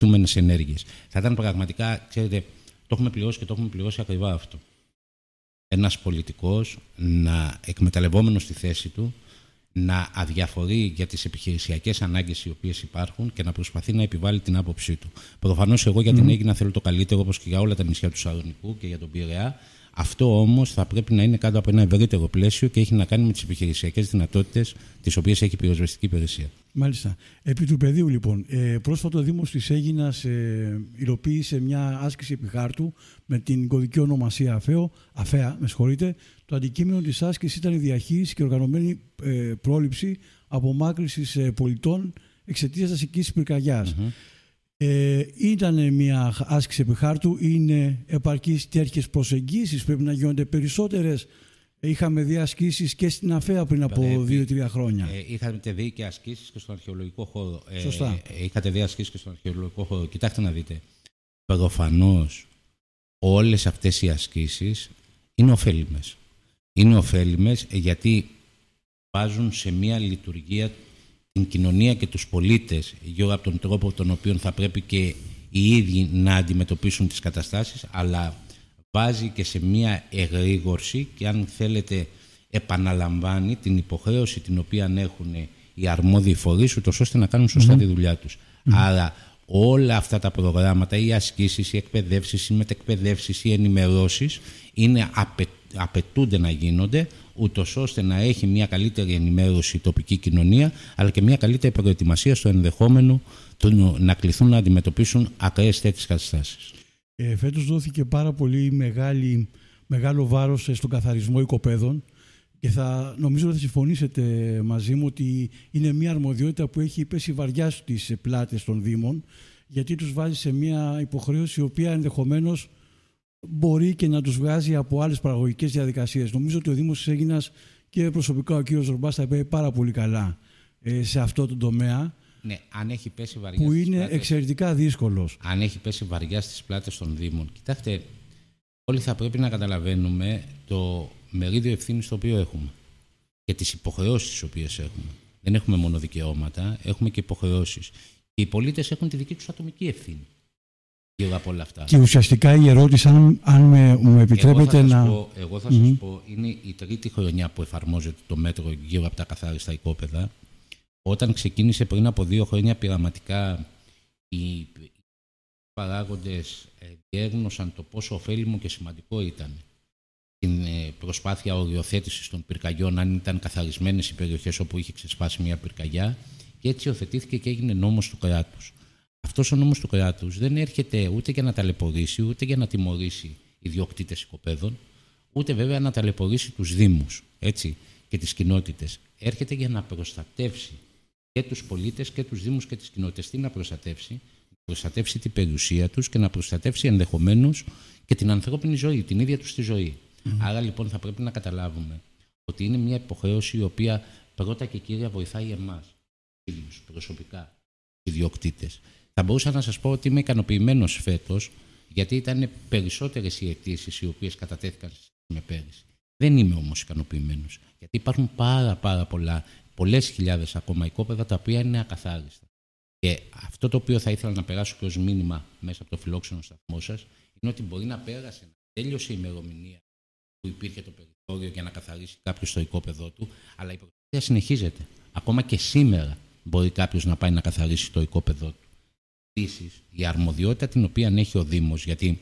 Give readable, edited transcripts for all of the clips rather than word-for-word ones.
προαπαιτούμενες ενέργειες. Θα ήταν πραγματικά, ξέρετε, το έχουμε πληρώσει και το έχουμε πληρώσει ακριβά αυτό. Ένας πολιτικός να εκμεταλλευόμενος τη θέση του, να αδιαφορεί για τις επιχειρησιακές ανάγκες οι οποίες υπάρχουν και να προσπαθεί να επιβάλλει την άποψή του. Προφανώς εγώ για την Αίγινα θέλω το καλύτερο, όπως και για όλα τα νησιά του Σαλονικού και για τον Πειραιά. Αυτό όμως θα πρέπει να είναι κάτω από ένα ευρύτερο πλαίσιο και έχει να κάνει με τις επιχειρησιακές δυνατότητες τις οποίες έχει η πυροσβεστική υπηρεσία. Μάλιστα. Επί του πεδίου, λοιπόν, πρόσφατο ο Δήμος της Αίγινας υλοποίησε μια άσκηση επιχάρτου με την κωδική ονομασία ΑΦΕΑ. Το αντικείμενο της άσκησης ήταν η διαχείριση και οργανωμένη πρόληψη απομάκρυνσης πολιτών εξαιτίας δασικής πυρκαγιάς. Ήταν μια άσκηση επιχάρτου, είναι επαρκείς τέτοιες προσεγγίσεις, πρέπει να γίνονται περισσότερες? Είχαμε δει ασκήσεις και στην ΑΦΕΑ πριν από 2-3 χρόνια. Είχατε δει και ασκήσεις και στον αρχαιολογικό χώρο. Σωστά. Είχατε δει ασκήσεις και στον αρχαιολογικό χώρο. Κοιτάξτε να δείτε. Προφανώς όλες αυτές οι ασκήσεις είναι ωφέλιμες. Είναι ωφέλιμες γιατί βάζουν σε μια λειτουργία την κοινωνία και τους πολίτες γύρω από τον τρόπο τον οποίο θα πρέπει και οι ίδιοι να αντιμετωπίσουν τις καταστάσεις, αλλά βάζει και σε μια εγρήγορση και αν θέλετε επαναλαμβάνει την υποχρέωση την οποία έχουν οι αρμόδιοι φορείς ούτως ώστε να κάνουν σωστά τη δουλειά τους. Άρα όλα αυτά τα προγράμματα, οι ασκήσεις, οι εκπαιδεύσεις, οι μετεκπαιδεύσεις, οι ενημερώσεις απαιτούνται να γίνονται ούτως ώστε να έχει μια καλύτερη ενημέρωση η τοπική κοινωνία αλλά και μια καλύτερη προετοιμασία στο ενδεχόμενο να κληθούν να αντιμετωπίσουν ακραίες τέτοιες καταστάσεις. Φέτος δόθηκε πάρα πολύ μεγάλο βάρος στον καθαρισμό οικοπαίδων και νομίζω ότι θα συμφωνήσετε μαζί μου ότι είναι μια αρμοδιότητα που έχει πέσει βαριά στις πλάτες των Δήμων, γιατί τους βάζει σε μια υποχρέωση η οποία ενδεχομένως μπορεί και να τους βγάζει από άλλες παραγωγικές διαδικασίες. Νομίζω ότι ο Δήμος της Αίγινας και προσωπικά ο κύριος Ζορμπάς θα πάει πάρα πολύ καλά σε αυτό το τομέα. Ναι, αν έχει πέσει βαριά που είναι πλάτες, εξαιρετικά δύσκολος. Αν έχει πέσει βαριά στις πλάτες των Δήμων, κοιτάξτε, όλοι θα πρέπει να καταλαβαίνουμε το μερίδιο ευθύνης το οποίο έχουμε και τις υποχρεώσεις τις οποίες έχουμε. Δεν έχουμε μόνο δικαιώματα, έχουμε και υποχρεώσεις. Και οι πολίτες έχουν τη δική τους ατομική ευθύνη γύρω από όλα αυτά. Και ουσιαστικά η ερώτηση, αν μου επιτρέπετε εγώ θα σας πω, είναι η τρίτη χρονιά που εφαρμόζεται το μέτρο γύρω από τα καθάριστα οικόπεδα. Όταν ξεκίνησε πριν από 2 χρόνια πειραματικά, οι παράγοντες διέγνωσαν το πόσο ωφέλιμο και σημαντικό ήταν την προσπάθεια οριοθέτησης των πυρκαγιών, αν ήταν καθαρισμένες οι περιοχές όπου είχε ξεσπάσει μια πυρκαγιά, και έτσι υιοθετήθηκε και έγινε νόμος του κράτους. Αυτός ο νόμος του κράτους δεν έρχεται ούτε για να ταλαιπωρήσει, ούτε για να τιμωρήσει ιδιοκτήτες οικοπαίδων, ούτε βέβαια να ταλαιπωρήσει τους Δήμους, έτσι, και τις κοινότητες. Έρχεται για να προστατεύσει και τους πολίτες και τους Δήμους και τις κοινότητες. Τι να προστατεύσει? Να προστατεύσει την περιουσία τους και να προστατεύσει ενδεχομένως και την ανθρώπινη ζωή, την ίδια τους τη ζωή. Άρα λοιπόν θα πρέπει να καταλάβουμε ότι είναι μια υποχρέωση η οποία πρώτα και κύρια βοηθάει εμάς, Δήμους, προσωπικά, ιδιοκτήτες. Θα μπορούσα να σας πω ότι είμαι ικανοποιημένος φέτος, γιατί ήταν περισσότερες οι αιτήσεις οι οποίες κατατέθηκαν με πέρυσι. Δεν είμαι όμως ικανοποιημένος, γιατί υπάρχουν πάρα πολλές χιλιάδες ακόμα οικόπεδα τα οποία είναι ακαθάριστα. Και αυτό το οποίο θα ήθελα να περάσω και ως μήνυμα μέσα από το φιλόξενο σταθμό σας είναι ότι μπορεί να πέρασε, να τέλειωσε η ημερομηνία που υπήρχε το περιθώριο για να καθαρίσει κάποιος το οικόπεδό του, αλλά η προσπάθεια συνεχίζεται. Ακόμα και σήμερα μπορεί κάποιος να πάει να καθαρίσει το οικόπεδό του. Επίσης, η αρμοδιότητα την οποία έχει ο Δήμος, γιατί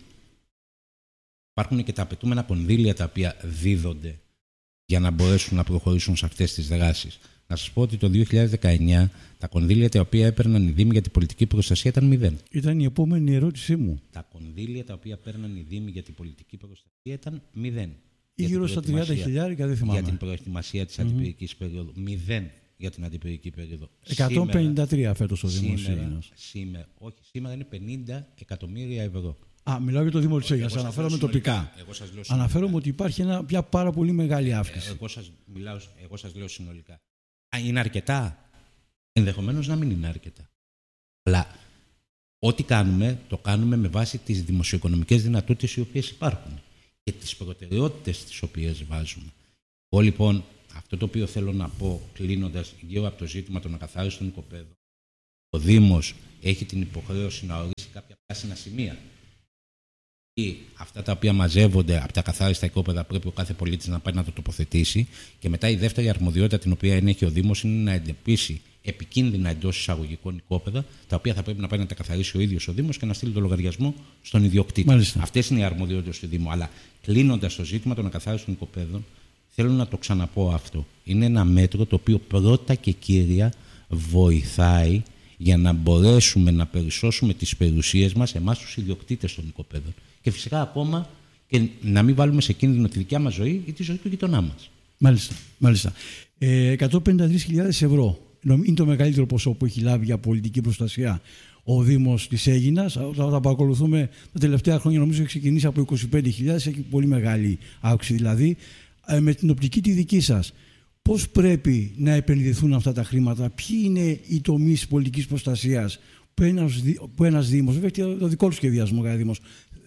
υπάρχουν και τα απαιτούμενα κονδύλια τα οποία δίδονται για να μπορέσουν να προχωρήσουν σε αυτές τις δράσεις. Να σας πω ότι το 2019 τα κονδύλια τα οποία έπαιρναν οι Δήμοι για την πολιτική προστασία ήταν 0. Ήταν η επόμενη ερώτησή μου. Τα κονδύλια τα οποία παίρναν οι Δήμοι για την πολιτική προστασία ήταν 0. Ή γύρω στα 30.000, δεν θυμάμαι. Για την προετοιμασία της αντιπυρικής περίοδου. 0 για την αντιπυρική περίοδο. 153 φέτος ο Δήμος Αίγινας. Σήμερα είναι 50 εκατομμύρια ευρώ. Μιλάω για το Δήμο της Αίγινας. Αναφέρομαι τοπικά. Αναφέρομαι ότι υπάρχει μια πάρα πολύ μεγάλη αύξηση. Εγώ σας λέω συνολικά. Είναι αρκετά? Ενδεχομένως να μην είναι αρκετά. Αλλά ό,τι κάνουμε, το κάνουμε με βάση τις δημοσιοοικονομικές δυνατότητες οι οποίες υπάρχουν και τις προτεραιότητες τις οποίες βάζουμε. Εγώ λοιπόν, αυτό το οποίο θέλω να πω κλείνοντας γύρω από το ζήτημα των ακαθάριστων οικοπαίδων, ο Δήμος έχει την υποχρέωση να ορίσει κάποια πράσινα σημεία. Ή αυτά τα οποία μαζεύονται από τα καθάριστα οικόπεδα πρέπει ο κάθε πολίτης να πάει να το τοποθετήσει. Και μετά η δεύτερη αρμοδιότητα την οποία έχει ο Δήμος είναι να εντοπίσει επικίνδυνα εντός εισαγωγικών οικόπεδα, τα οποία θα πρέπει να πάει να τα καθαρίσει ο ίδιος ο Δήμος και να στείλει το λογαριασμό στον ιδιοκτήτη. Αυτές είναι οι αρμοδιότητες του Δήμου. Αλλά κλείνοντας το ζήτημα των ακαθάριστων οικοπαίδων, θέλω να το ξαναπώ αυτό. Είναι ένα μέτρο το οποίο πρώτα και κύρια βοηθάει για να μπορέσουμε να περισσώσουμε τις περιουσίες μας, εμάς τους ιδιοκτήτες των οικοπαίδων. Και φυσικά ακόμα και να μην βάλουμε σε κίνδυνο τη δικιά μας ζωή ή τη ζωή του γειτονά μας. Μάλιστα. 153.000 ευρώ είναι το μεγαλύτερο ποσό που έχει λάβει για πολιτική προστασία ο Δήμος της Αίγινας. Όταν παρακολουθούμε τα τελευταία χρόνια, νομίζω έχει ξεκινήσει από 25.000, έχει πολύ μεγάλη αύξηση δηλαδή. Με την οπτική τη δική σας, πώς πρέπει να επενδυθούν αυτά τα χρήματα, ποιοι είναι οι τομείς πολιτικής προστασίας που ένας Δήμος, βέβαια έχει το δικό του σχεδιασμό cada Δήμος.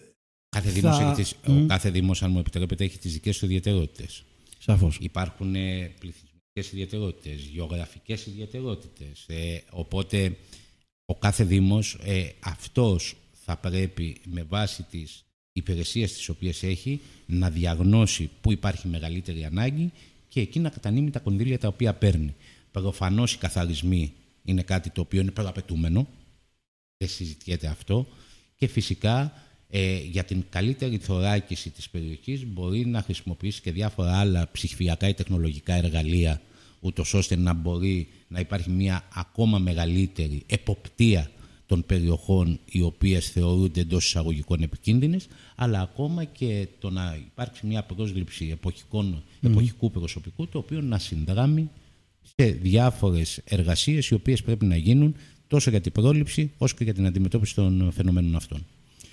Κάθε Δήμος, αν μου επιτρέπετε, έχει τις δικές του ιδιαιτερότητες. Σαφώς. Υπάρχουν πληθυσμικές ιδιαιτερότητες, γεωγραφικές ιδιαιτερότητες. Οπότε ο κάθε Δήμος αυτός θα πρέπει με βάση τις υπηρεσίες τις οποίες έχει να διαγνώσει πού υπάρχει μεγαλύτερη ανάγκη και εκεί να κατανείμει τα κονδύλια τα οποία παίρνει. Προφανώς οι καθαρισμοί είναι κάτι το οποίο είναι προαπαιτούμενο, δεν συζητιέται αυτό, και φυσικά για την καλύτερη θωράκιση της περιοχής μπορεί να χρησιμοποιήσει και διάφορα άλλα ψηφιακά ή τεχνολογικά εργαλεία, ούτως ώστε να μπορεί να υπάρχει μια ακόμα μεγαλύτερη εποπτεία των περιοχών οι οποίες θεωρούνται εντός εισαγωγικών επικίνδυνες, αλλά ακόμα και το να υπάρξει μια πρόσληψη εποχικού προσωπικού, το οποίο να συνδράμει σε διάφορες εργασίες οι οποίες πρέπει να γίνουν τόσο για την πρόληψη όσο και για την αντιμετώπιση των φαινομένων αυτών.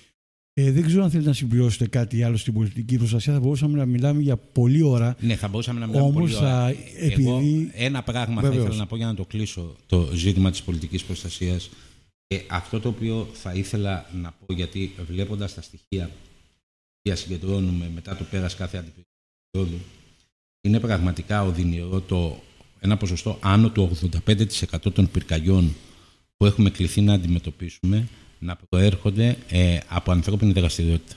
Δεν ξέρω αν θέλετε να συμπληρώσετε κάτι άλλο στην πολιτική προστασία. Θα μπορούσαμε να μιλάμε για πολλή ώρα. Ναι, θα μπορούσαμε να μιλάμε πολλή ώρα. Εγώ ένα πράγμα θα ήθελα να πω για να το κλείσω το ζήτημα της πολιτικής προστασίας. Αυτό το οποίο θα ήθελα να πω, γιατί βλέποντας τα στοιχεία που συγκεντρώνουμε μετά το πέρας κάθε αντιπεριόδου, είναι πραγματικά οδυνηρό ένα ποσοστό άνω του 85% των πυρκαγιών που έχουμε κληθεί να αντιμετωπίσουμε να προέρχονται από ανθρώπινη δραστηριότητα.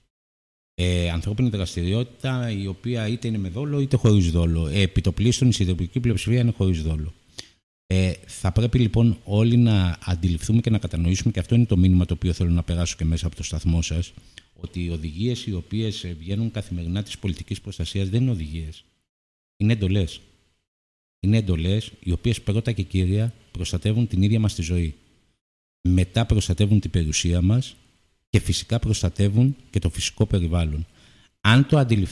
Ανθρώπινη δραστηριότητα η οποία είτε είναι με δόλο είτε χωρίς δόλο. Επιτοπλίστων η συντριπτική πλειοψηφία είναι χωρίς δόλο. Θα πρέπει λοιπόν όλοι να αντιληφθούμε και να κατανοήσουμε, και αυτό είναι το μήνυμα το οποίο θέλω να περάσω και μέσα από το σταθμό σας, ότι οι οδηγίες οι οποίες βγαίνουν καθημερινά της πολιτικής προστασίας δεν είναι οδηγίες. Είναι εντολές. Είναι εντολές οι οποίες πρώτα και κύρια προστατεύουν την ίδια μας τη ζωή. Μετά προστατεύουν την περιουσία μας και φυσικά προστατεύουν και το φυσικό περιβάλλον. Αν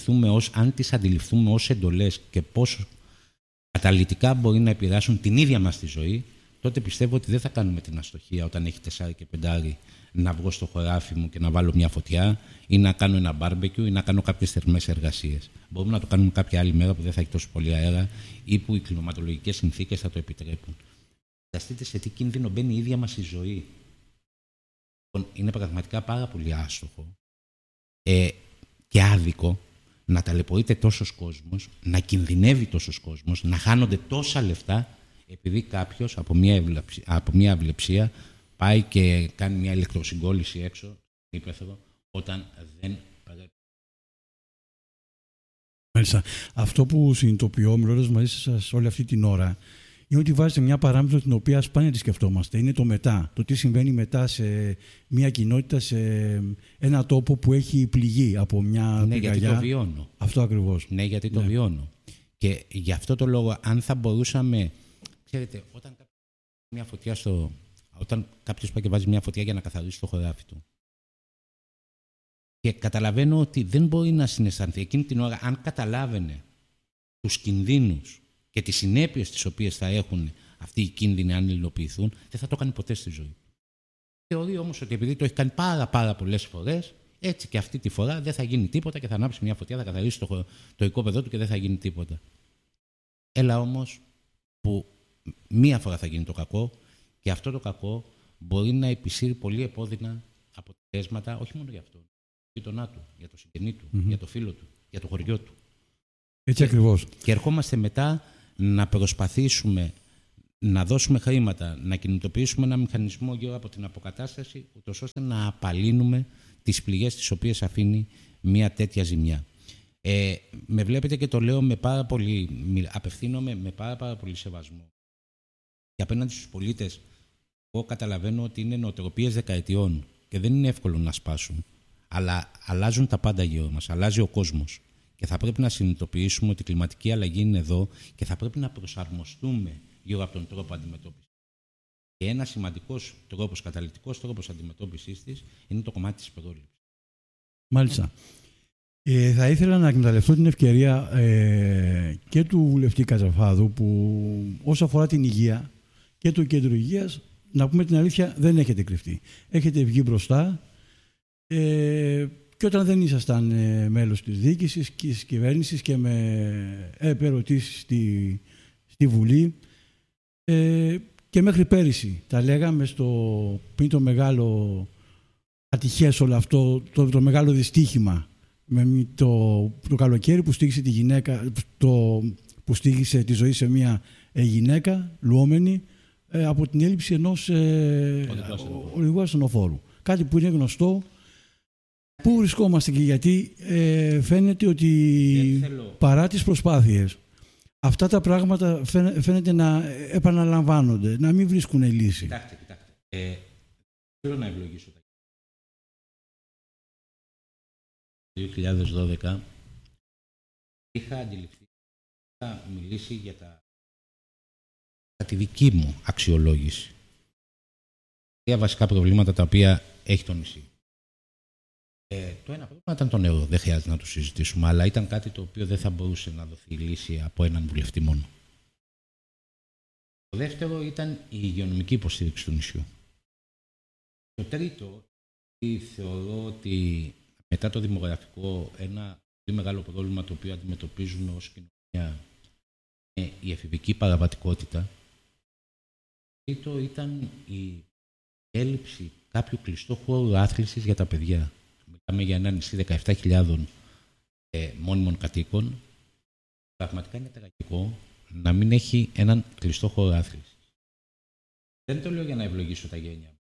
τις αντιληφθούμε ως εντολές και πόσο καταλυτικά μπορεί να επηρεάσουν την ίδια μας τη ζωή, τότε πιστεύω ότι δεν θα κάνουμε την αστοχία όταν έχει 4 και 5 να βγω στο χωράφι μου και να βάλω μια φωτιά ή να κάνω ένα μπάρμπεκιου ή να κάνω κάποιες θερμές εργασίες. Μπορούμε να το κάνουμε κάποια άλλη μέρα που δεν θα έχει τόσο πολύ αέρα ή που οι κλιματολογικές συνθήκες θα το επιτρέπουν. Φανταστείτε σε τι κίνδυνο μπαίνει η ίδια μας η ζωή. Είναι πραγματικά πάρα πολύ άστοχο και άδικο να ταλαιπωρείται τόσος κόσμος, να κινδυνεύει τόσος κόσμος, να χάνονται τόσα λεφτά επειδή κάποιος από μια αυλεψία πάει και κάνει μια ηλεκτροσυγκόλληση έξω ύπεθρο όταν δεν πρέπει. Μάλιστα. Αυτό που συνειδητοποιώ μιλώντας μαζί σας όλη αυτή την ώρα είναι ότι βάζετε μια παράμετρο την οποία σπάνια τη σκεφτόμαστε. Είναι το μετά. Το τι συμβαίνει μετά σε μια κοινότητα, σε ένα τόπο που έχει πληγεί από μια πυρκαγιά. Γιατί το βιώνω. Αυτό ακριβώς. Ναι, γιατί το βιώνω. Και γι' αυτό το λόγο, αν θα μπορούσαμε. Ξέρετε, όταν κάποιος πάει και βάζει μια φωτιά για να καθαρίσει το χωράφι του. Και καταλαβαίνω ότι δεν μπορεί να συναισθανθεί εκείνη την ώρα, αν καταλάβαινε τους κινδύνους και τις συνέπειες τις οποίες θα έχουν αυτοί οι κίνδυνοι αν υλοποιηθούν, δεν θα το κάνει ποτέ στη ζωή. Θεωρεί όμως ότι επειδή το έχει κάνει πάρα πολλές φορές, έτσι και αυτή τη φορά δεν θα γίνει τίποτα και θα ανάψει μια φωτιά, θα καθαρίσει το οικόπεδό του και δεν θα γίνει τίποτα. Έλα όμως που μία φορά θα γίνει το κακό και αυτό το κακό μπορεί να επισύρει πολύ επώδυνα αποτελέσματα, όχι μόνο για αυτόν, για τον γείτονά του, για το συγγενή του, για το φίλο του, για το χωριό του. Έτσι ακριβώς. Και ερχόμαστε μετά να προσπαθήσουμε να δώσουμε χρήματα, να κινητοποιήσουμε ένα μηχανισμό γύρω από την αποκατάσταση, ούτως ώστε να απαλύνουμε τις πληγές τις οποίες αφήνει μια τέτοια ζημιά. Με βλέπετε και το λέω απευθύνομαι με πάρα πολύ σεβασμό. Και απέναντι στους πολίτες, εγώ καταλαβαίνω ότι είναι νοοτροπίες δεκαετιών και δεν είναι εύκολο να σπάσουν. Αλλά αλλάζουν τα πάντα γύρω μας, αλλάζει ο κόσμος. Και θα πρέπει να συνειδητοποιήσουμε ότι η κλιματική αλλαγή είναι εδώ και θα πρέπει να προσαρμοστούμε γύρω από τον τρόπο αντιμετώπισης. Και ένας σημαντικός τρόπος, καταλυτικός τρόπος αντιμετώπισης της είναι το κομμάτι της πρόληψης. Μάλιστα. Θα ήθελα να εκμεταλλευτώ την ευκαιρία και του βουλευτή Κατζαφάδου που όσο αφορά την υγεία και το κέντρο υγείας, να πούμε την αλήθεια, δεν έχετε κρυφτεί. Έχετε βγει μπροστά και όταν δεν ήσασταν μέλος της διοίκησης και της κυβέρνησης και με ερωτήσεις στη Βουλή και μέχρι πέρυσι τα λέγαμε πριν το μεγάλο ατυχές όλο αυτό, το μεγάλο δυστύχημα με το καλοκαίρι που στήγησε τη γυναίκα, που στήγησε τη ζωή σε μια γυναίκα λουόμενη από την έλλειψη ενός οδηγού ασθενοφόρου. Κάτι που είναι γνωστό. Πού βρισκόμαστε και γιατί φαίνεται ότι παρά τις προσπάθειες αυτά τα πράγματα φαίνεται να επαναλαμβάνονται, να μην βρίσκουν λύση. Κοιτάξτε. Θέλω να ευλογήσω τα 2012 είχα αντιληφθεί, είχα μιλήσει για τη δική μου αξιολόγηση. Τρία βασικά προβλήματα τα οποία έχει το νησί. Το ένα πρόβλημα ήταν το νερό, δεν χρειάζεται να το συζητήσουμε, αλλά ήταν κάτι το οποίο δεν θα μπορούσε να δοθεί λύση από έναν βουλευτή μόνο. Το δεύτερο ήταν η υγειονομική υποστήριξη του νησιού. Το τρίτο, θεωρώ ότι μετά το δημογραφικό, ένα πολύ μεγάλο πρόβλημα το οποίο αντιμετωπίζουμε ως κοινωνία είναι η εφηβική παραβατικότητα. Το τρίτο ήταν η έλλειψη κάποιου κλειστού χώρου άθλησης για τα παιδιά. Μιλάμε για ένα νησί 17.000 μόνιμων κατοίκων. Πραγματικά είναι τραγικό να μην έχει έναν κλειστό χώρο άθλησης. Δεν το λέω για να ευλογήσω τα γένια μου.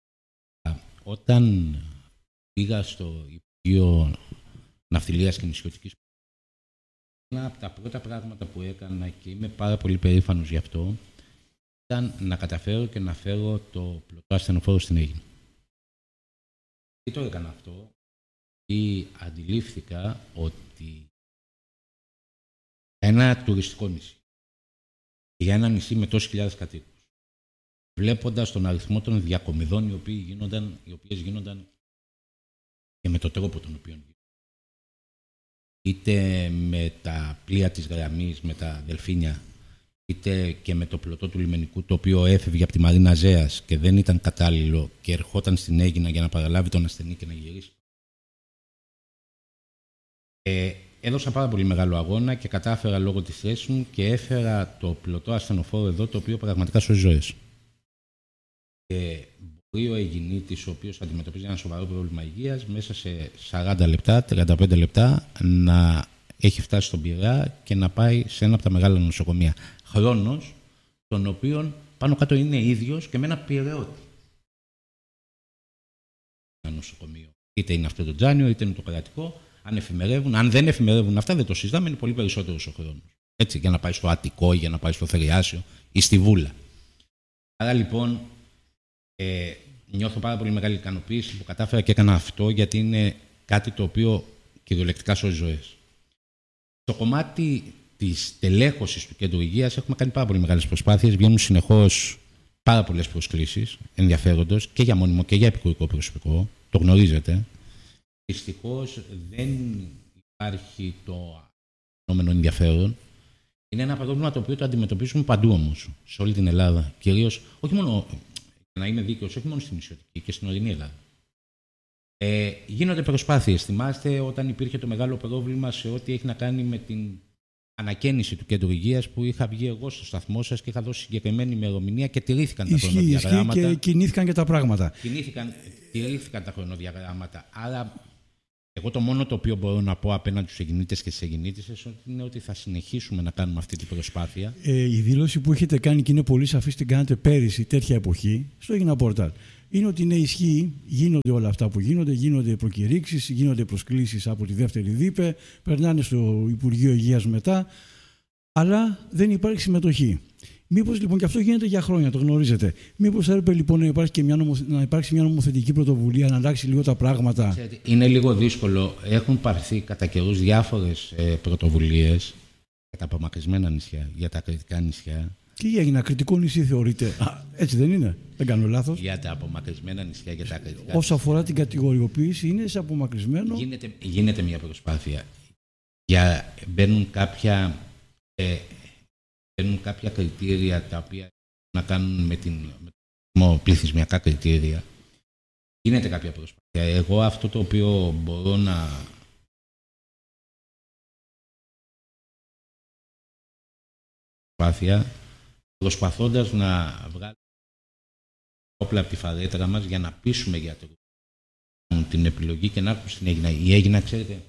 Όταν πήγα στο Υπουργείο Ναυτιλίας και Νησιωτικής, ένα από τα πρώτα πράγματα που έκανα και είμαι πάρα πολύ περήφανος γι' αυτό ήταν να καταφέρω και να φέρω το πλωτό ασθενοφόρο στην Αίγυπτο. Τι το έκανα αυτό? Και αντιλήφθηκα ότι ένα τουριστικό νησί, για ένα νησί με τόσες χιλιάδες κατοίκους, βλέποντας τον αριθμό των διακομιδών οι οποίες γίνονταν και με τον τρόπο τον οποίο γίνονταν, είτε με τα πλοία της γραμμής, με τα δελφίνια, είτε και με το πλωτό του λιμενικού, το οποίο έφευγε από τη Μαρίνα Ζέας και δεν ήταν κατάλληλο και ερχόταν στην Αίγινα για να παραλάβει τον ασθενή και να γυρίσει. Έδωσα πάρα πολύ μεγάλο αγώνα και κατάφερα λόγω της θέσης μου και έφερα το πλωτό ασθενοφόρο εδώ, το οποίο πραγματικά σώζει ζωές. Και μπορεί ο Αιγινήτης, ο οποίος αντιμετωπίζει ένα σοβαρό πρόβλημα υγείας, μέσα σε 40 λεπτά, 35 λεπτά, να έχει φτάσει στον Πειραιά και να πάει σε ένα από τα μεγάλα νοσοκομεία. Χρόνος, τον οποίον πάνω κάτω είναι ίδιος και με ένα Πειραιώτη. Ένα νοσοκομείο. Είτε είναι αυτό το Τζάνιο, είτε είναι το κρατικό. Αν εφημερεύουν, αν δεν εφημερεύουν αυτά, δεν το συζητάμε, είναι πολύ περισσότερος ο χρόνος. Έτσι, για να πάει στο Αττικό, για να πάει στο Θηριάσιο ή στη Βούλα. Άρα λοιπόν, νιώθω πάρα πολύ μεγάλη ικανοποίηση που κατάφερα και έκανα αυτό, γιατί είναι κάτι το οποίο κυριολεκτικά σώζει ζωές. Στο κομμάτι της τελέχωσης του κέντρου υγείας έχουμε κάνει πάρα πολύ μεγάλες προσπάθειες. Βγαίνουν συνεχώς πάρα πολλές προσκλήσεις ενδιαφέροντος και για μόνιμο και για επικουρικό προσωπικό. Το γνωρίζετε. Δυστυχώς δεν υπάρχει το φαινόμενο ενδιαφέρον. Είναι ένα πρόβλημα το οποίο το αντιμετωπίζουμε παντού όμως, σε όλη την Ελλάδα. Κυρίως, όχι μόνο, να είμαι δίκαιος, όχι μόνο στην νησιωτική και στην ορεινή Ελλάδα. Γίνονται προσπάθειες. Θυμάστε όταν υπήρχε το μεγάλο πρόβλημα σε ό,τι έχει να κάνει με την ανακαίνιση του κέντρου υγείας, που είχα βγει εγώ στο σταθμό σας και είχα δώσει συγκεκριμένη ημερομηνία και τηρήθηκαν τα χρονοδιαγράμματα. Και κινήθηκαν και τα πράγματα. Τηρήθηκαν τα χρονοδιαγράμματα. Άρα Εγώ το μόνο το οποίο μπορώ να πω απέναντι στους Αιγινήτες και στις Αιγινήτισσες είναι ότι θα συνεχίσουμε να κάνουμε αυτή την προσπάθεια. Η δήλωση που έχετε κάνει και είναι πολύ σαφής, την κάνετε πέρυσι τέτοια εποχή στο Έγινα Πόρταλ. Είναι ότι είναι ισχύει, γίνονται όλα αυτά που γίνονται προκηρύξεις, γίνονται προσκλήσεις από τη δεύτερη ΔΥΠΕ, περνάνε στο Υπουργείο Υγείας μετά, αλλά δεν υπάρχει συμμετοχή. Μήπως λοιπόν, και αυτό γίνεται για χρόνια, το γνωρίζετε, μήπως έπρεπε λοιπόν να υπάρξει μια νομοθετική πρωτοβουλία, να αλλάξει λίγο τα πράγματα? Είναι λίγο δύσκολο. Έχουν πάρθει κατά καιρούς διάφορες πρωτοβουλίες για τα απομακρυσμένα νησιά, για τα ακριτικά νησιά. Τι έγινε, ακριτικό νησί θεωρείται? Έτσι δεν είναι? Δεν κάνω λάθος? Για τα απομακρυσμένα νησιά, για τα ακριτικά. Όσο αφορά την κατηγοριοποίηση, είναι σε απομακρυσμένο. Γίνεται μια προσπάθεια. Μπαίνουν κάποια κριτήρια τα οποία να κάνουν με πληθυσμιακά κριτήρια. Γίνεται κάποια προσπάθεια. Εγώ αυτό το οποίο μπορώ να προσπαθώντας να βγάλουμε όπλα από τη φαρέτρα μας για να πείσουμε γιατρούς την επιλογή και να έρθουν στην Αίγινα. Η Αίγινα, ξέρετε,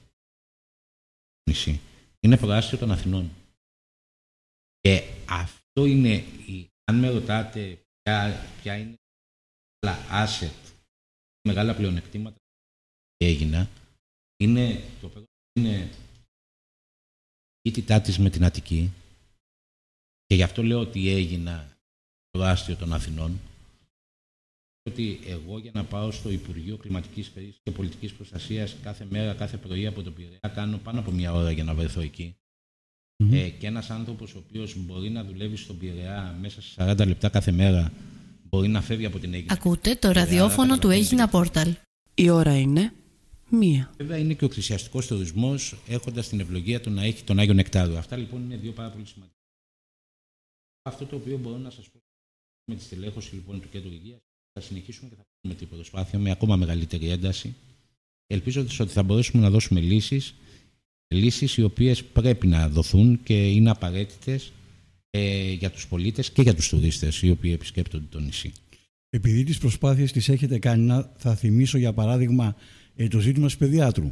είναι προάστιο των Αθηνών. Και αυτό είναι, αν με ρωτάτε ποια είναι τα asset, μεγάλα πλεονεκτήματα που Αίγινα, το πρώτο είναι η τιτά της με την Αττική. Και γι' αυτό λέω ότι έγινα προάστιο των Αθηνών. Ότι εγώ για να πάω στο Υπουργείο Κλιματικής Περίθαλψης και Πολιτικής Προστασίας κάθε μέρα, κάθε πρωί από τον Πειραιά, κάνω πάνω από 1 ώρα για να βρεθώ εκεί. Και ένας άνθρωπος ο οποίος μπορεί να δουλεύει στον Πειραιά μέσα σε 40 λεπτά κάθε μέρα, μπορεί να φεύγει από την Αίγινα. Ακούτε το ραδιόφωνο του Έγινα Πόρταλ. Η ώρα είναι 1. Βέβαια είναι και ο εκκλησιαστικός τουρισμός, έχοντας την ευλογία του να έχει τον Άγιο Νεκτάριο. Αυτά λοιπόν είναι 2 πάρα πολύ σημαντικά. Αυτό το οποίο μπορώ να σας πω με τη στελέχωση λοιπόν του Κέντρου Υγείας, θα συνεχίσουμε και θα κάνουμε την προσπάθεια με ακόμα μεγαλύτερη ένταση. Ελπίζω ότι θα μπορέσουμε να δώσουμε λύσεις οι οποίες πρέπει να δοθούν και είναι απαραίτητες για τους πολίτες και για τους τουρίστες οι οποίοι επισκέπτονται το νησί. Επειδή τις προσπάθειες τις έχετε κάνει, θα θυμίσω για παράδειγμα το ζήτημα της παιδιάτρου.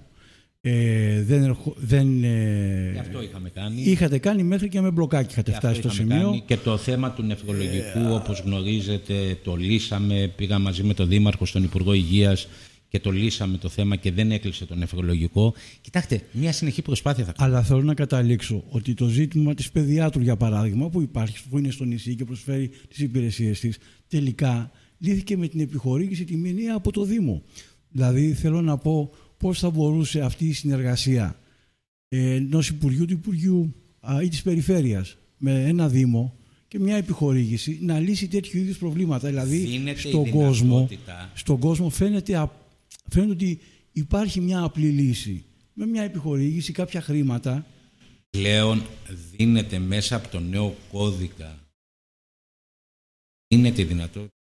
Αυτό είχαμε κάνει. Είχατε κάνει μέχρι και με μπλοκάκι, είχατε φτάσει στο σημείο. Κάνει και το θέμα του νεφρολογικού, όπως γνωρίζετε, το λύσαμε. Πήγα μαζί με τον Δήμαρχο στον Υπουργό Υγείας και το λύσαμε το θέμα και δεν έκλεισε το νεφρολογικό. Κοιτάξτε, μια συνεχή προσπάθεια θα κάνουμε. Αλλά θέλω να καταλήξω ότι το ζήτημα της παιδιάτρου, για παράδειγμα, που είναι στο νησί και προσφέρει τις υπηρεσίες της, τελικά λύθηκε με την επιχορήγηση τη μηνύα από το Δήμο. Δηλαδή, θέλω να πω πώς θα μπορούσε αυτή η συνεργασία ενός Υπουργείου, του Υπουργείου ή της Περιφέρειας με ένα Δήμο και μια επιχορήγηση να λύσει τέτοιου είδους προβλήματα. Δηλαδή, στον κόσμο φαίνεται ότι υπάρχει μια απλή λύση. Με μια επιχορήγηση, κάποια χρήματα. Πλέον δίνεται μέσα από το νέο κώδικα, δίνεται η δυνατότητα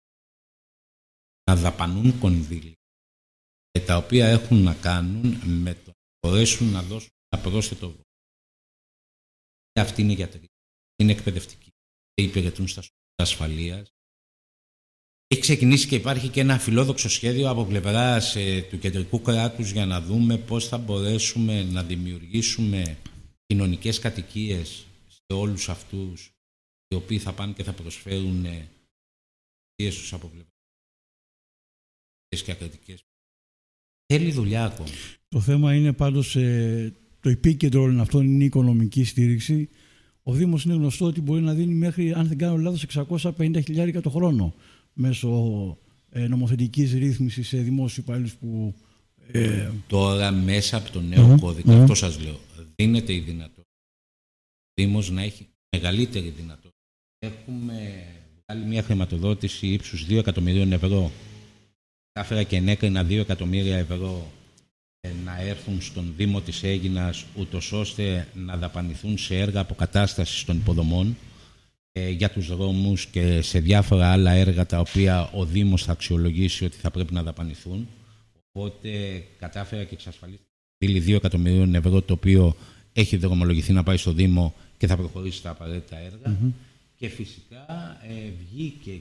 να δαπανούν κονδύλια τα οποία έχουν να κάνουν με το να μπορέσουν να δώσουν ένα πρόσθετο βόλιο. Αυτή είναι γιατροί, είναι εκπαιδευτικοί, υπηρετούν στα σώματα ασφαλείας. Έχει ξεκινήσει και υπάρχει και ένα φιλόδοξο σχέδιο από πλευράς του κεντρικού κράτους για να δούμε πώς θα μπορέσουμε να δημιουργήσουμε κοινωνικές κατοικίες σε όλους αυτούς οι οποίοι θα πάνε και θα προσφέρουν τους από πλευράς και ακριτικές. Θέλει δουλειά ακόμα. Το θέμα είναι πάντως το επίκεντρο όλων αυτών είναι η οικονομική στήριξη. Ο Δήμος είναι γνωστό ότι μπορεί να δίνει μέχρι, αν δεν κάνω λάθος, 650.000 το χρόνο μέσω νομοθετικής ρύθμισης σε δημόσιους υπαλλήλους που... Τώρα μέσα από το νέο κώδικα, αυτό σας λέω, δίνεται η δυνατότητα ο Δήμος να έχει μεγαλύτερη δυνατότητα. Έχουμε βγάλει μια χρηματοδότηση ύψους 2 εκατομμυρίων ευρώ. Κάφερα και ενέκρινα 2 εκατομμύρια ευρώ να έρθουν στον Δήμο της Αίγινας, ούτως ώστε να δαπανηθούν σε έργα αποκατάστασης των υποδομών για τους δρόμους και σε διάφορα άλλα έργα τα οποία ο Δήμος θα αξιολογήσει ότι θα πρέπει να δαπανηθούν. Οπότε κατάφερα και εξασφαλίστηκα 2 εκατομμυρίων ευρώ, το οποίο έχει δρομολογηθεί να πάει στο Δήμο και θα προχωρήσει στα απαραίτητα έργα. Και φυσικά βγήκε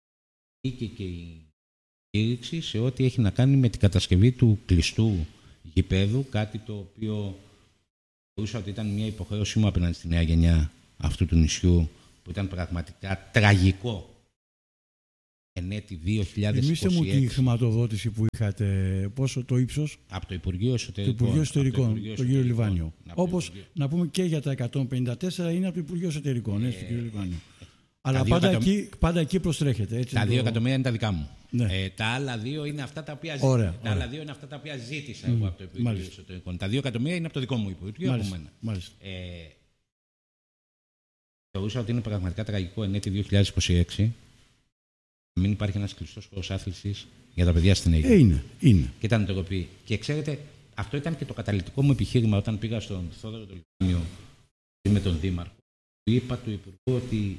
και η στήριξη σε ό,τι έχει να κάνει με την κατασκευή του κλειστού γηπέδου, κάτι το οποίο θεωρούσα ότι ήταν μια υποχρέωσή μου απέναντι στη νέα γενιά αυτού του νησιού, που ήταν πραγματικά τραγικό. Ενέτη 2026. Θυμήστε μου τη χρηματοδότηση που είχατε, πόσο το ύψος? Από το Υπουργείο Εσωτερικών. Το Υπουργείο Εσωτερικών, τον κύριο Λιβάνιο. Όπως να πούμε και για τα 154 είναι από το Υπουργείο Εσωτερικών, έτσι, τον κύριο Λιβάνιο. Αλλά πάντα εκεί προστρέχετε. Έτσι, τα 2 εκατομμύρια είναι τα δικά μου. Ναι. Τα άλλα 2 είναι αυτά τα οποία ωραία. Τα άλλα 2 είναι αυτά τα οποία ζήτησα εγώ από το Υπουργείο Εσωτερικών. Τα 2 εκατομμύρια είναι από το δικό μου Υπουργείο. Μάλιστα. Θεωρούσα ότι είναι πραγματικά τραγικό ενέτη 2026 να μην υπάρχει ένας κλειστός χώρος άθλησης για τα παιδιά στην Αίγυπτο. Είναι. Και ήταν ντροπή. Και ξέρετε, αυτό ήταν και το καταλυτικό μου επιχείρημα όταν πήγα στον Θόδωρο το Λιβάνιο με τον Δήμαρχο. Του είπα του Υπουργού ότι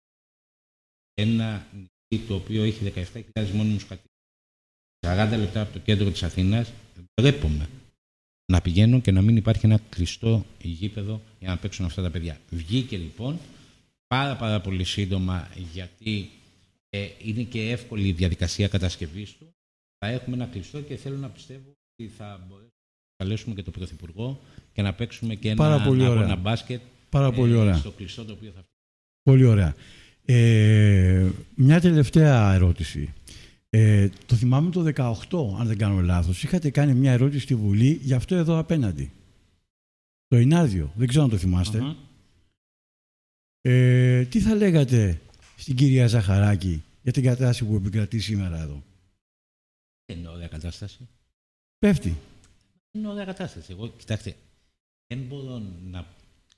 ένα νησί το οποίο έχει 17.000 μόνιμους κατοίκους, 40 λεπτά από το κέντρο της Αθήνας, ντρέπομαι να πηγαίνω και να μην υπάρχει ένα κλειστό γήπεδο για να παίξουν αυτά τα παιδιά. Βγήκε λοιπόν πάρα πολύ σύντομα, γιατί είναι και εύκολη η διαδικασία κατασκευής του. Θα έχουμε ένα κλειστό και θέλω να πιστεύω ότι θα μπορέσουμε να καλέσουμε και τον Πρωθυπουργό και να παίξουμε και ένα μπάσκετ στο κλειστό το οποίο θα φτιάξει. Πολύ ωραία. Μια τελευταία ερώτηση. Το θυμάμαι το 18, αν δεν κάνω λάθος, είχατε κάνει μια ερώτηση στη Βουλή για αυτό εδώ απέναντι. Το Ινάδιο, δεν ξέρω αν το θυμάστε. Τι θα λέγατε στην κυρία Ζαχαράκη για την κατάσταση που επικρατεί σήμερα εδώ? Είναι ωραία κατάσταση. Πέφτει. Είναι ωραία κατάσταση. Εγώ, κοιτάξτε, δεν μπορώ να...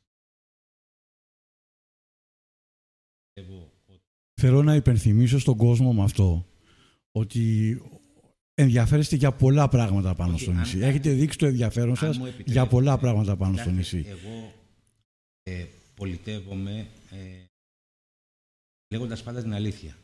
Θέλω να υπενθυμίσω στον κόσμο με αυτό ότι ενδιαφέρεστε για πολλά πράγματα πάνω στο νησί. Έχετε δείξει το ενδιαφέρον σας για πολλά πράγματα πάνω στο νησί. Εγώ πολιτεύομαι λέγοντας πάντα την αλήθεια.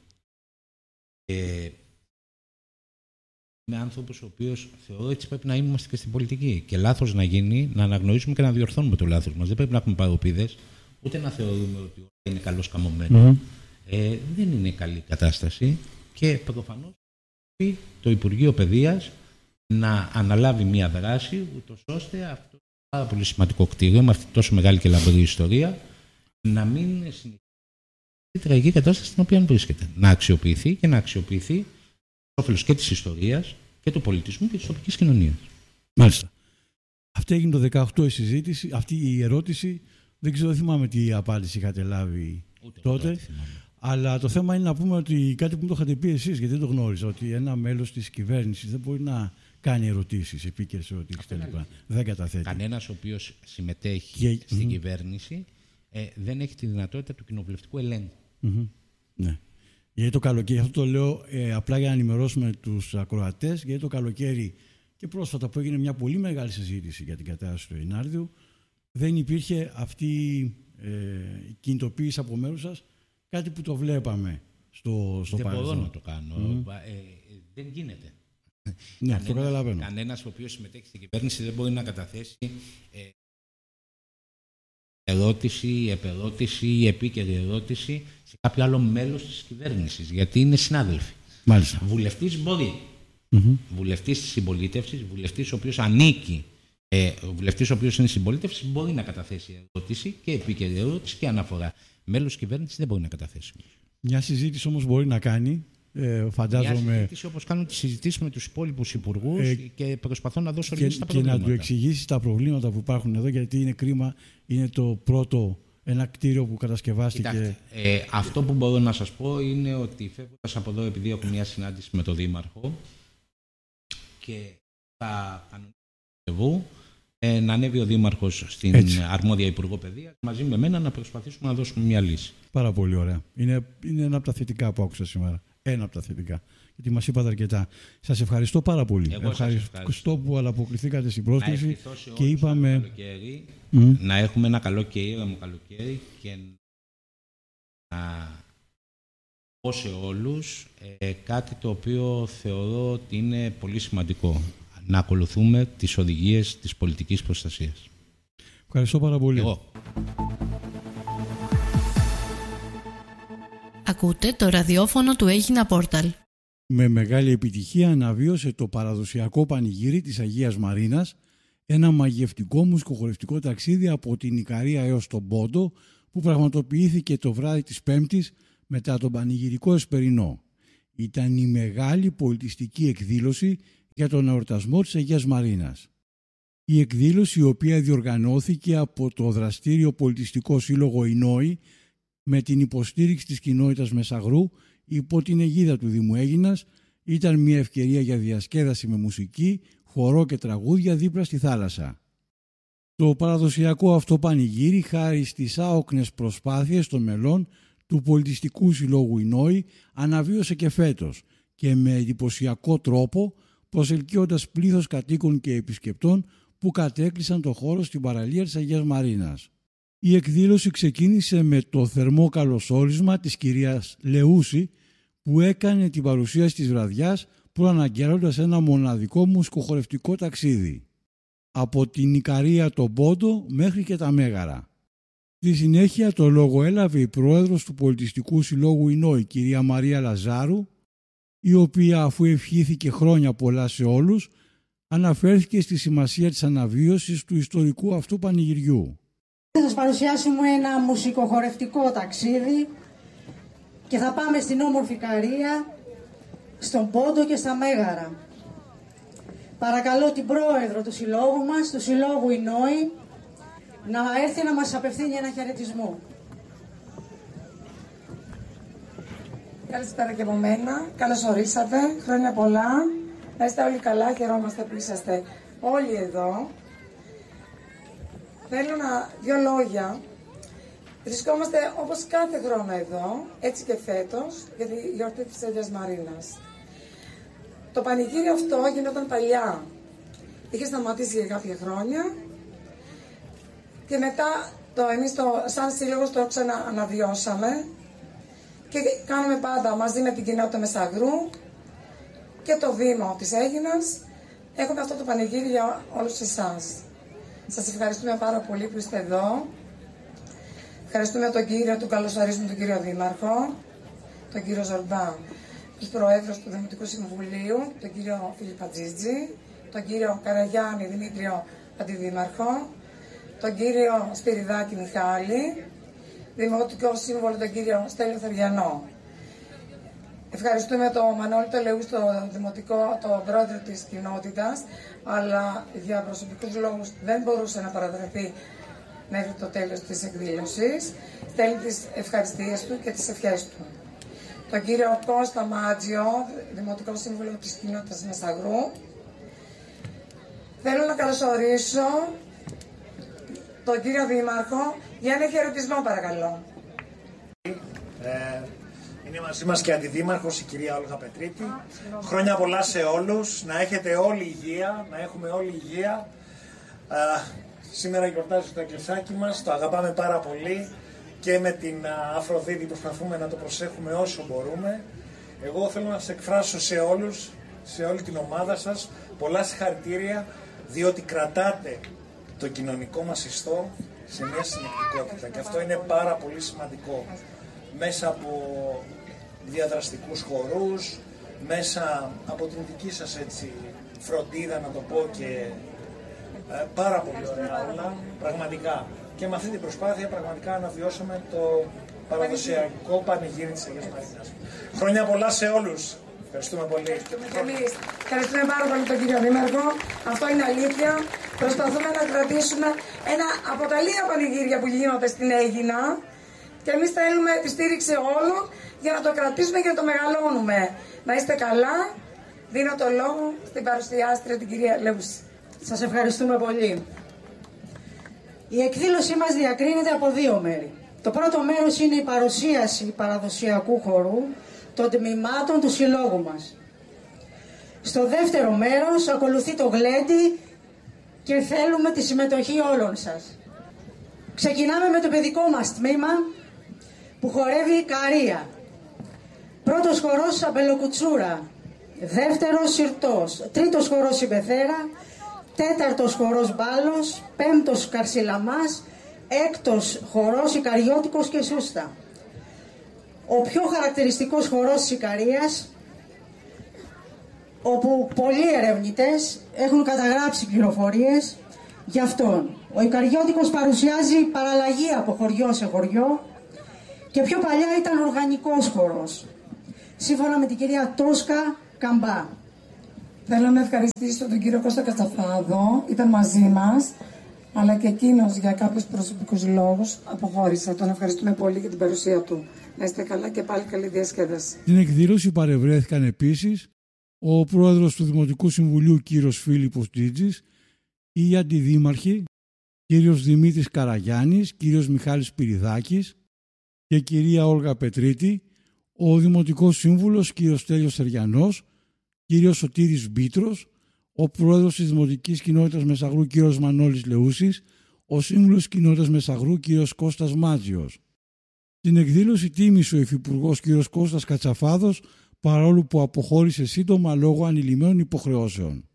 Είμαι άνθρωπος ο οποίος θεωρώ έτσι πρέπει να είμαστε και στην πολιτική. Και λάθος να γίνει, να αναγνωρίσουμε και να διορθώνουμε το λάθος μας. Δεν πρέπει να έχουμε παροπίδες, ούτε να θεωρούμε ότι όλα είναι καλώς καμωμένο. Δεν είναι καλή κατάσταση και προφανώς το Υπουργείο Παιδείας να αναλάβει μια δράση, ούτως ώστε αυτό το πάρα πολύ σημαντικό κτίριο, με αυτή τόσο μεγάλη και λαμπρή ιστορία, να μην συνεχίσει η τραγική κατάσταση στην οποία βρίσκεται. Να αξιοποιηθεί και να αξιοποιηθεί όφελος και της ιστορίας και του πολιτισμού και της τοπικής κοινωνίας. Μάλιστα. Αυτή έγινε το 18 η συζήτηση, αυτή η ερώτηση. Δεν ξέρω, δεν θυμάμαι τι απάντηση είχατε λάβει τότε. Αλλά το θέμα είναι να πούμε ότι κάτι που μου το είχατε πει εσείς, γιατί δεν το γνώριζα, ότι ένα μέλος της κυβέρνησης δεν μπορεί να κάνει ερωτήσεις, επίκαιρες ερωτήσεις κλπ. Δεν καταθέτει. Κανένας ο οποίος συμμετέχει στην κυβέρνηση δεν έχει τη δυνατότητα του κοινοβουλευτικού ελέγχου. Ναι. Γιατί το καλοκαίρι, αυτό το λέω απλά για να ενημερώσουμε τους ακροατές, γιατί το καλοκαίρι και πρόσφατα που έγινε μια πολύ μεγάλη συζήτηση για την κατάσταση του Ινάρδιου, δεν υπήρχε αυτή η κινητοποίηση από μέρους σας, κάτι που το βλέπαμε στο παρελθόν. Δεν μπορώ να το κάνω. Δεν γίνεται. Ναι, αυτό καταλαβαίνω. Κανένας ο οποίος συμμετέχει στην κυβέρνηση δεν μπορεί να καταθέσει ερώτηση, επερώτηση ή επίκαιρη ερώτηση σε κάποιο άλλο μέλος της κυβέρνησης, γιατί είναι συνάδελφοι. Μάλιστα. Βουλευτής μπορεί. Βουλευτής της συμπολίτευσης, βουλευτής ο οποίος ανήκει, βουλευτής ο οποίος είναι συμπολίτευσης, μπορεί να καταθέσει ερώτηση και επίκαιρη ερώτηση και αναφορά. Μέλος της κυβέρνησης δεν μπορεί να καταθέσει. Μια συζήτηση όμως μπορεί να κάνει. Φαντάζομαι. Μια συζήτηση όπως κάνουν τις συζητήσεις με τους υπόλοιπους υπουργούς και προσπαθώ να δώσω λύσεις στα προβλήματα. Και να του εξηγήσει τα προβλήματα που υπάρχουν εδώ, γιατί είναι κρίμα. Είναι το πρώτο ένα κτίριο που κατασκευάστηκε. Κοιτάξτε, αυτό που μπορώ να σας πω είναι ότι φεύγοντας από εδώ, επειδή έχω μια συνάντηση με τον Δήμαρχο και θα κανονίσουμε να ανέβει ο Δήμαρχος στην αρμόδια Υπουργό Παιδείας μαζί με μένα να προσπαθήσουμε να δώσουμε μια λύση. Πάρα πολύ ωραία. Είναι ένα από τα θετικά που άκουσα σήμερα. Ένα από τα θετικά. Γιατί μας είπατε αρκετά. Σας ευχαριστώ πάρα πολύ. Ευχαριστώ που ανταποκριθήκατε στην πρόσκληση και είπαμε. Να έχουμε ένα καλό και ήρεμο καλοκαίρι και να πω σε όλους κάτι το οποίο θεωρώ ότι είναι πολύ σημαντικό. Να ακολουθούμε τις οδηγίες της πολιτικής προστασίας. Ευχαριστώ πάρα πολύ. Ακούτε το ραδιόφωνο του Έγινα Πόρταλ. Με μεγάλη επιτυχία αναβίωσε το παραδοσιακό πανηγύρι της Αγίας Μαρίνας, ένα μαγευτικό μουσικοχορευτικό ταξίδι από την Ικαρία έως τον Πόντο που πραγματοποιήθηκε το βράδυ της Πέμπτης μετά τον πανηγυρικό εσπερινό. Ήταν η μεγάλη πολιτιστική εκδήλωση για τον εορτασμό της Αγίας Μαρίνας. Η εκδήλωση, η οποία διοργανώθηκε από το δραστήριο πολιτιστικό σύλλογο Ινόη με την υποστήριξη της κοινότητας Μεσαγρού υπό την αιγίδα του Δήμου Αίγινας, ήταν μια ευκαιρία για διασκέδαση με μουσική, χορό και τραγούδια δίπλα στη θάλασσα. Το παραδοσιακό αυτό πανηγύρι, χάρη στις άοκνες προσπάθειες των μελών του πολιτιστικού συλλόγου Ινόη, αναβίωσε και φέτος και με εντυπωσιακό τρόπο, προσελκύοντας πλήθος κατοίκων και επισκεπτών που κατέκλυσαν το χώρο στην παραλία της Αγίας Μαρίνας. Η εκδήλωση ξεκίνησε με το θερμό καλωσόρισμα της κυρίας Λεούση, που έκανε την παρουσίαση της βραδιάς προαναγγέλλοντας ένα μοναδικό μουσικοχορευτικό ταξίδι από την Ικαρία τον Πόντο μέχρι και τα Μέγαρα. Στη συνέχεια το λόγο έλαβε η πρόεδρος του Πολιτιστικού Συλλόγου Ινόη, κυρία Μαρία Λαζάρου, η οποία, αφού ευχήθηκε χρόνια πολλά σε όλους, αναφέρθηκε στη σημασία της αναβίωσης του ιστορικού αυτού πανηγυριού. Θα σας παρουσιάσουμε ένα μουσικοχορευτικό ταξίδι και θα πάμε στην όμορφη Ικαρία, στον Πόντο και στα Μέγαρα. Παρακαλώ την πρόεδρο του συλλόγου μας, του Συλλόγου Ινόη, να έρθει να μας απευθύνει ένα χαιρετισμό. Καλησπέρα και από μένα. Καλώς ορίσατε. Χρόνια πολλά. Να είστε όλοι καλά. Χαιρόμαστε που είσαστε όλοι εδώ. Θέλω δύο λόγια. Βρισκόμαστε όπως κάθε χρόνο εδώ, έτσι και φέτος, για τη γιορτή της Αγίας Μαρίνας. Το πανηγύρι αυτό γινόταν παλιά. Είχε σταματήσει για κάποια χρόνια και μετά εμείς σαν σύλλογος το ξανααναβιώσαμε και κάνουμε πάντα μαζί με την κοινότητα Μεσαγρού και το Δήμο της Αίγινας. Έχουμε αυτό το πανηγύρι για όλους εσάς. Σας ευχαριστούμε πάρα πολύ που είστε εδώ. Ευχαριστούμε τον καλωσορίζουμε τον κύριο Δήμαρχο, τον κύριο Ζορμπά, τους Προέδρους του Δημοτικού Συμβουλίου, τον κύριο Φιλιππατζίτζη, τον κύριο Καραγιάννη Δημήτριο Αντιδήμαρχο, τον κύριο Σπυριδάκη Μιχάλη, Δημοτικό Σύμβολο τον κύριο Στέλιο Θεριανό. Ευχαριστούμε τον Μανώλη Τολεού, τον πρόεδρο της κοινότητας, αλλά για προσωπικούς λόγους δεν μπορούσε να παραδραπεί μέχρι το τέλος της εκδήλωσης. Στέλνει τις ευχαριστίες του και τις ευχές του. Τον κύριο Κώστα Μάτζιο, Δημοτικό Σύμβουλο της κοινότητας Μεσαγρού. Θέλω να καλωσορίσω τον κύριο Δήμαρχο για ένα χαιρετισμό, παρακαλώ. Είναι μαζί μας και αντιδήμαρχος η κυρία Όλγα Πετρίτη. Χρόνια πολλά σε όλους, να έχετε όλη υγεία, να έχουμε όλη υγεία. Σήμερα γιορτάζει το εκκλησάκι μας, το αγαπάμε πάρα πολύ και με την Αφροδίτη προσπαθούμε να το προσέχουμε όσο μπορούμε. Εγώ θέλω να σας εκφράσω σε όλους, σε όλη την ομάδα σας, πολλά συγχαρητήρια, διότι κρατάτε το κοινωνικό μας ιστό σε μια συνεκτικότητα και αυτό είναι πάρα πολύ σημαντικό. Μέσα από διαδραστικούς χορούς, μέσα από την δική σας έτσι φροντίδα, να το πω, και πάρα πολύ ωραία όλα, πραγματικά. Και με αυτή την προσπάθεια πραγματικά αναβιώσαμε το παραδοσιακό πανηγύρι της Αγίας Μαρίνας. Χρόνια πολλά σε όλους. Ευχαριστούμε πολύ. Ευχαριστούμε πάρα πολύ τον κύριο Δήμαρχο. Αυτό είναι αλήθεια. Προσπαθούμε να κρατήσουμε ένα από τα λίγα πανηγύρια που γίνονται στην Αίγινα και εμείς θέλουμε τη στήριξη όλων για να το κρατήσουμε και να το μεγαλώνουμε. Να είστε καλά. Δίνω το λόγο στην παρουσιάστρια την κυρία Λεούση. Σας ευχαριστούμε πολύ. Η εκδήλωσή μας διακρίνεται από δύο μέρη. Το πρώτο μέρος είναι η παρουσίαση παραδοσιακού χορού των τμήματων του συλλόγου μας. Στο δεύτερο μέρος ακολουθεί το γλέντι και θέλουμε τη συμμετοχή όλων σας. Ξεκινάμε με το παιδικό μας τμήμα που χορεύει η Ικαρία. Πρώτος χορός Αμπελοκουτσούρα, δεύτερος Συρτός, τρίτος χορός η Μπεθέρα, τέταρτος χορός Μπάλος, πέμπτος Καρσιλαμάς, έκτος χορός Ικαριώτικος και Σούστα. Ο πιο χαρακτηριστικός χορός της Ικαρίας όπου πολλοί ερευνητές έχουν καταγράψει πληροφορίες γι' αυτόν. Ο Ικαριώτικος παρουσιάζει παραλλαγή από χωριό σε χωριό και πιο παλιά ήταν οργανικός χορός, σύμφωνα με την κυρία Τόσκα Καμπά. Θέλω να ευχαριστήσω τον κύριο Κώστα Κατσαφάδο, ήταν μαζί μας, αλλά και εκείνος για κάποιους προσωπικούς λόγους αποχώρησε. Τον ευχαριστούμε πολύ για την παρουσία του. Να είστε καλά και πάλι καλή διασκέδαση. Στην εκδήλωση παρευρέθηκαν επίσης ο πρόεδρος του Δημοτικού Συμβουλίου κύριος Φίλιππος Τζίτζης, οι αντιδήμαρχοι κύριος Δημήτρης Καραγιάννης, κύριος Μιχάλης Πυριδάκης και κυρία Όλγα Πετρίτη, ο Δημοτικός Σύμβουλος κύριος Τέλειος Θεριανός, κύριος Σωτήρης Μπίτρος, ο πρόεδρος της Δημοτικής Κοινότητας Μεσαγρού κύριος Μανώλης Λεούσης, ο σύμβουλος Κοινότητας Μεσαγρού κύριος Κώστας Μάτζιος. Στην εκδήλωση τίμησε ο Υφυπουργός κύριος Κώστας Κατσαφάδος, παρόλο που αποχώρησε σύντομα λόγω ανηλυμένων υποχρεώσεων.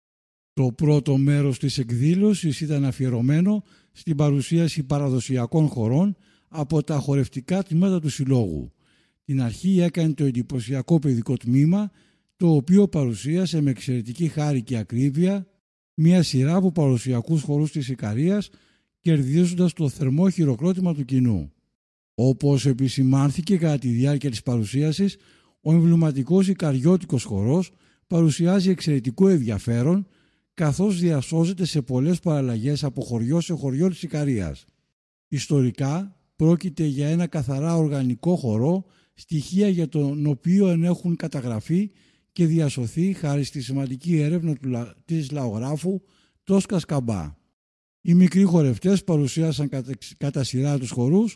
Το πρώτο μέρος της εκδήλωσης ήταν αφιερωμένο στην παρουσίαση παραδοσιακών χορών από τα χορευτικά τμήματα του Συλλόγου. Την αρχή έκανε το εντυπωσιακό παιδικό τμήμα, το οποίο παρουσίασε με εξαιρετική χάρη και ακρίβεια μια σειρά από παραδοσιακούς χορούς της Ικαρίας, κερδίζοντας το θερμό χειροκρότημα του κοινού. Όπως επισημάνθηκε κατά τη διάρκεια της παρουσίασης, ο εμβληματικός Ικαριώτικος χορός παρουσιάζει εξαιρετικό ενδιαφέρον, καθώς διασώζεται σε πολλές παραλλαγές από χωριό σε χωριό της Ικαρίας. Ιστορικά πρόκειται για ένα καθαρά οργανικό χορό, στοιχεία για τον οποίο έχουν καταγραφεί και διασωθεί χάρη στη σημαντική έρευνα της λαογράφου Τόσκας Καμπά. Οι μικροί χορευτές παρουσίασαν κατά σειρά τους χορούς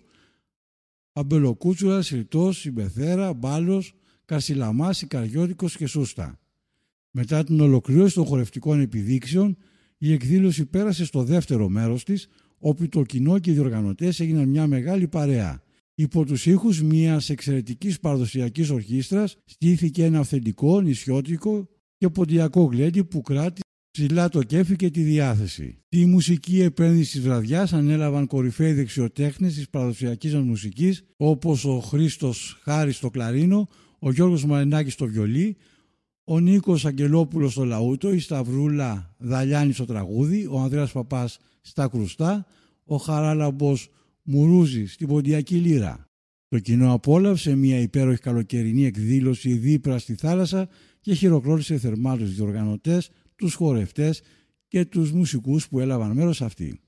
Αμπελοκούτσουρας, Ρητός, Συμπεθέρα, Μπάλος, Καρσιλαμάς, Ικαριώτικος και Σούστα. Μετά την ολοκλήρωση των χορευτικών επιδείξεων, η εκδήλωση πέρασε στο δεύτερο μέρος της, όπου το κοινό και οι διοργανωτές έγιναν μια μεγάλη παρέα. Υπό τους ήχους μιας εξαιρετικής παραδοσιακής ορχήστρας στήθηκε ένα αυθεντικό, νησιώτικο και ποντιακό γλέντι που κράτησε ψηλά το κέφι και τη διάθεση. Τη μουσική επένδυση της βραδιάς ανέλαβαν κορυφαίοι δεξιοτέχνες της παραδοσιακής μας μουσικής, όπως ο Χρήστος Χάρης στο κλαρίνο, ο Γιώργος Μαρινάκης στο βιολί, ο Νίκος Αγγελόπουλος στο λαούτο, η Σταυρούλα Δαλιάνη στο τραγούδι, ο Ανδρέας Παπάς στα κρουστά, ο Χαράλαμπος Μουρούζη στην ποντιακή λύρα. Το κοινό απόλαυσε μια υπέροχη καλοκαιρινή εκδήλωση δίπλα στη θάλασσα και χειροκρότησε θερμά τους διοργανωτές, τους χορευτές και τους μουσικούς που έλαβαν μέρος σε αυτή.